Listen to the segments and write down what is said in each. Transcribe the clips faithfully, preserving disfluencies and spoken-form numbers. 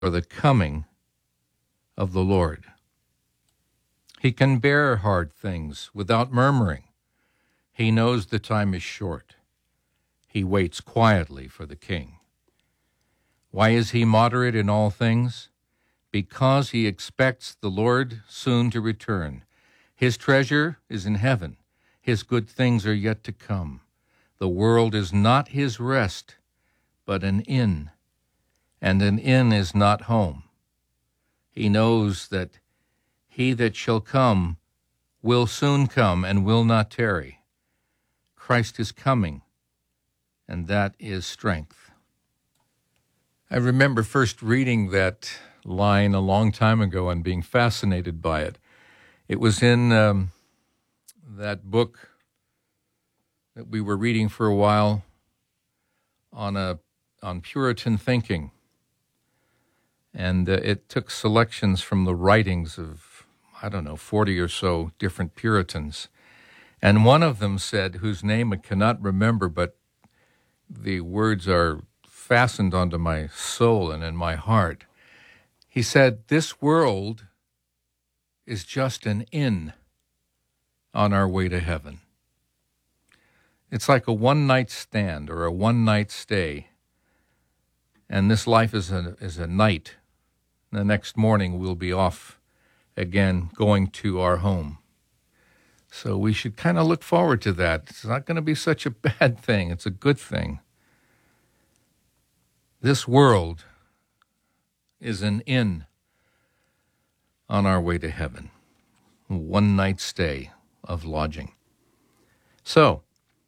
for the coming of the Lord. He can bear hard things without murmuring. He knows the time is short. He waits quietly for the King. Why is he moderate in all things? Because he expects the Lord soon to return. His treasure is in heaven. His good things are yet to come. The world is not his rest, but an inn, and an inn is not home. He knows that he that shall come will soon come and will not tarry. Christ is coming, and that is strength. I remember first reading that line a long time ago and being fascinated by it. It was in um, that book that we were reading for a while on a on Puritan thinking, and uh, it took selections from the writings of, I don't know, forty or so different Puritans, and one of them said, whose name I cannot remember, but the words are fastened onto my soul and in my heart. He said, "This world is just an inn on our way to heaven." It's like a one-night stand or a one-night stay. And this life is a, is a night. The next morning we'll be off again, going to our home. So we should kind of look forward to that. It's not going to be such a bad thing. It's a good thing. This world is an inn on our way to heaven. A one-night stay of lodging. So,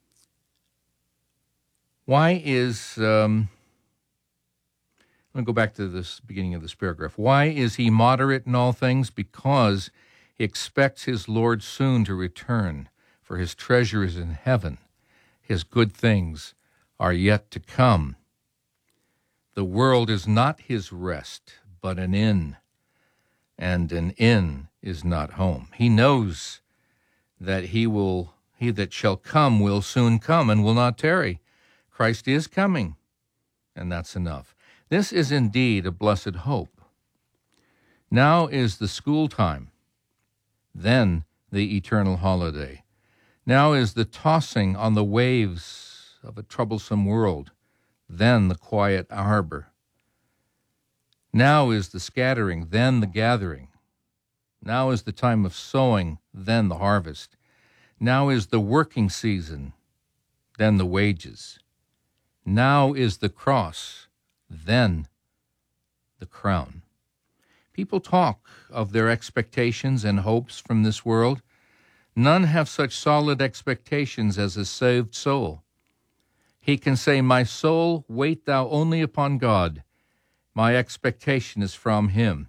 why is, um, I'm going to go back to this beginning of this paragraph. Why is he moderate in all things? Because he expects his Lord soon to return, for his treasure is in heaven. His good things are yet to come. The world is not his rest, but an inn, and an inn is not home. He knows that he will, he that shall come will soon come and will not tarry. Christ is coming, and that's enough. This is indeed a blessed hope. Now is the school time, then the eternal holiday. Now is the tossing on the waves of a troublesome world, then the quiet harbor. Now is the scattering, then the gathering. Now is the time of sowing, then the harvest. Now is the working season, then the wages. Now is the cross, then the crown. People talk of their expectations and hopes from this world. None have such solid expectations as a saved soul. He can say, "My soul, wait thou only upon God. My expectation is from him."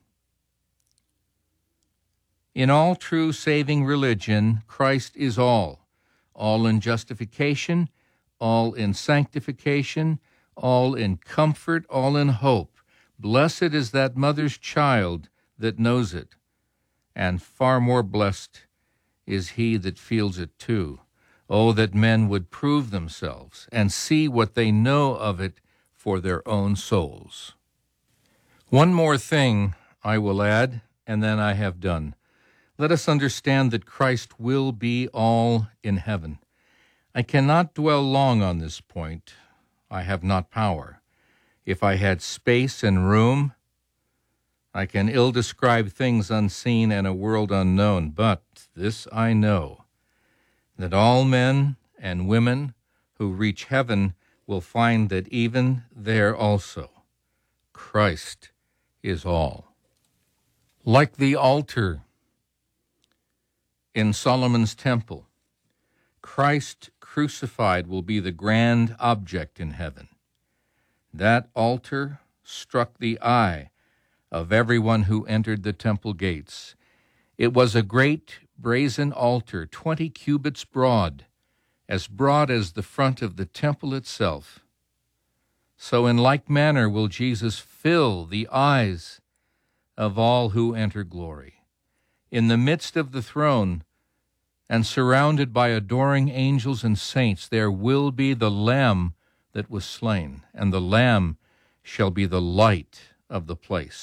In all true saving religion, Christ is all, all in justification, all in sanctification, all in comfort, all in hope. Blessed is that mother's child that knows it, and far more blessed is he that feels it too. Oh, that men would prove themselves and see what they know of it for their own souls. One more thing I will add, and then I have done. Let us understand that Christ will be all in heaven. I cannot dwell long on this point. I have not power. If I had space and room, I can ill describe things unseen and a world unknown. But this I know, that all men and women who reach heaven will find that even there also, Christ is all. Like the altar in Solomon's temple, Christ crucified will be the grand object in heaven. That altar struck the eye of everyone who entered the temple gates. It was a great brazen altar, twenty cubits broad, as broad as the front of the temple itself. So in like manner will Jesus fill the eyes of all who enter glory. In the midst of the throne, and surrounded by adoring angels and saints, there will be the Lamb that was slain, and the Lamb shall be the light of the place.